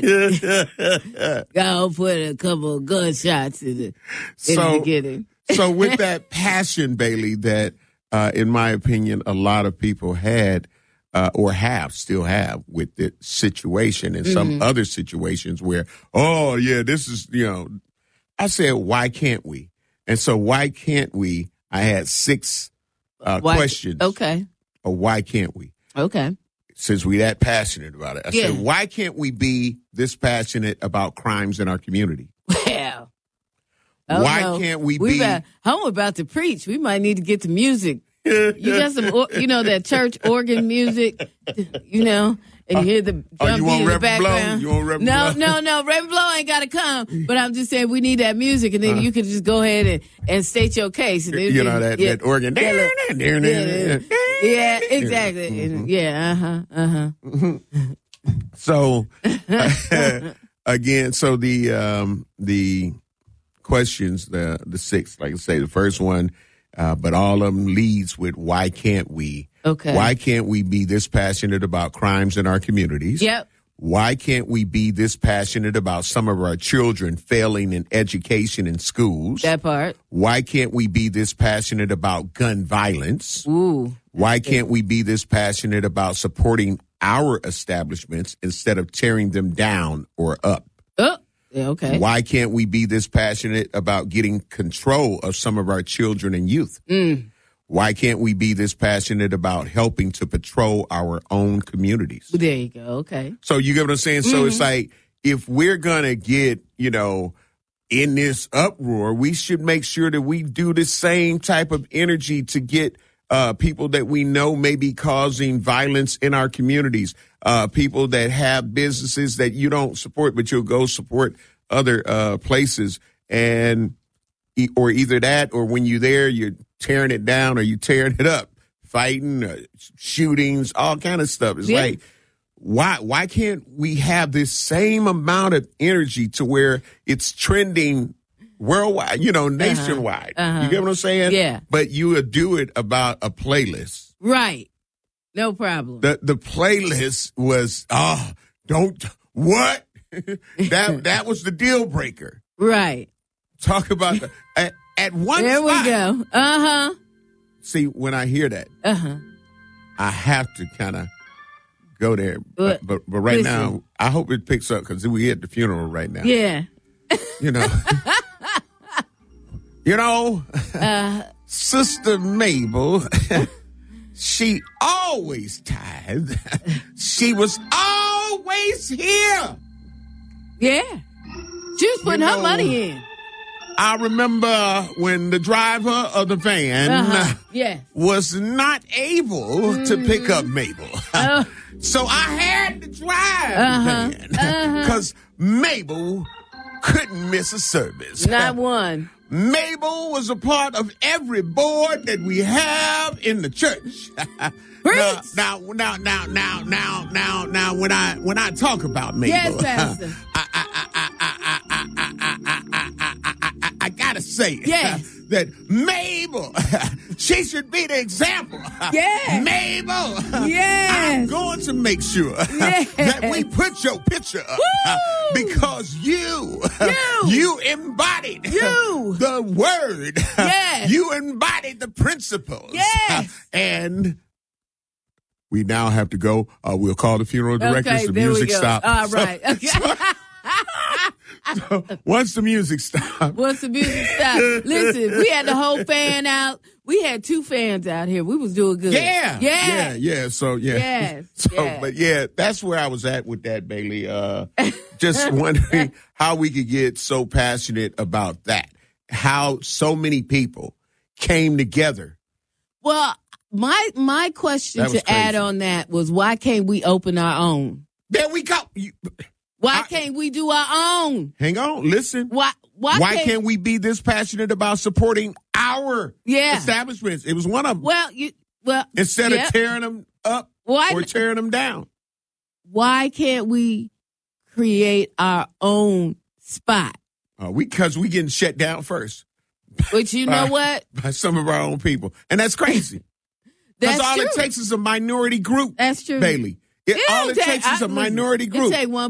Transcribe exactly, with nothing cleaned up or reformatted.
Go put a couple of gunshots in the, in so, the beginning. So with that passion, Bailey, that uh, in my opinion, a lot of people had uh, or have, still have with the situation and some Mm-hmm. other situations where, oh, yeah, this is, you know, I said, why can't we? And so why can't we? I had six uh, Why- questions. Okay. Or why can't we? Okay. Since we that passionate about it. I Yeah. said, why can't we be this passionate about crimes in our community? Well. Oh, Why no. can't we we be? About, I'm about to preach. We might need to get the music. You got some, or- you know, that church organ music, you know, and you hear the drum Oh, you beat want in the Reverend Blow? background. You want Reverend no, Blow? no, no. Reverend Blow ain't got to come. But I'm just saying we need that music, and then Uh. you can just go ahead and, and state your case. And You know, that, yeah, that organ. Yeah, look. Yeah, yeah, exactly. Mhm. Yeah, uh-huh, uh-huh. So, again, so the um, the questions, the the six, like I say, the first one, uh, but all of them leads with why can't we? Okay. Why can't we be this passionate about crimes in our communities? Yep. Why can't we be this passionate about some of our children failing in education in schools? That part. Why can't we be this passionate about gun violence? Ooh. Why can't we be this passionate about supporting our establishments instead of tearing them down or up? Oh, yeah, okay. Why can't we be this passionate about getting control of some of our children and youth? Mm. Why can't we be this passionate about helping to patrol our own communities? There you go. Okay. So you get what I'm saying? So it's like, if we're going to get, you know, in this uproar, we should make sure that we do the same type of energy to get uh, people that we know may be causing violence in our communities, uh, people that have businesses that you don't support, but you'll go support other uh, places. And e- or either that, or when you're there, you're tearing it down or you tearing it up, fighting, uh, shootings, all kind of stuff. It's Yeah. like, why why can't we have this same amount of energy to where it's trending worldwide, you know, nationwide? uh-huh. You get what I'm saying? Yeah. But you would do it about a playlist. Right. No problem. The the playlist was, oh, don't, what? that that was the deal breaker. Right. Talk about, the, at, at one There spot. we go. Uh-huh. See, when I hear that, Uh-huh. I have to kind of go there. But- But, but but right listen. now, I hope it picks up because we at the funeral right now. Yeah. You know. you know, Uh, Sister Mabel, she always tithed. She was always here. yeah. She was putting You her know, money in. I remember when the driver of the van Uh-huh. Yeah. was not able to pick up Mabel. Oh. So I had to drive Uh-huh. the van because Mabel couldn't miss a service. Not one. Mabel was a part of every board that we have in the church. Preach. Now, now, now, now, now, now, now, when I when I talk about Mabel, Yes, Pastor. I, I, I, I, I, I, I, I, I, I, I, I, I gotta say Yes. that Mabel, she should be the example. Yes. Mabel, Yes. I'm going to make sure Yes. that we put your picture up Woo. because you, You. you embodied You. the word. Yes. You embodied the principles. Yes. And we now have to go. Uh, we'll call the funeral directors. Okay, the there music we go. stops. All So- right. Okay. so once the music stops, Once the music stopped. Listen, we had the whole fan out. We had two fans out here. We was doing good. yeah, Yeah. yeah, yeah. So yeah, Yes, So, yes. but yeah, that's where I was at with that, Bailey. Uh, just wondering how we could get so passionate about that. How so many people came together. Well, my my question That was to add crazy. on that was why can't we open our own? There we go. You, Why I- can't we do our own? hang on, listen. Why why, Why can't, can't we be this passionate about supporting our Yeah. establishments? It was one of them. Well, you well Instead yeah. of tearing them up why or tearing them down. why can't we create our own spot? Uh, we because we getting shut down first But you know By- what? by some of our own people, and that's crazy. Because That's all true. it takes is a minority group, That's true. Bailey. It, It all don't it take- takes is I- a minority listen, group. It take one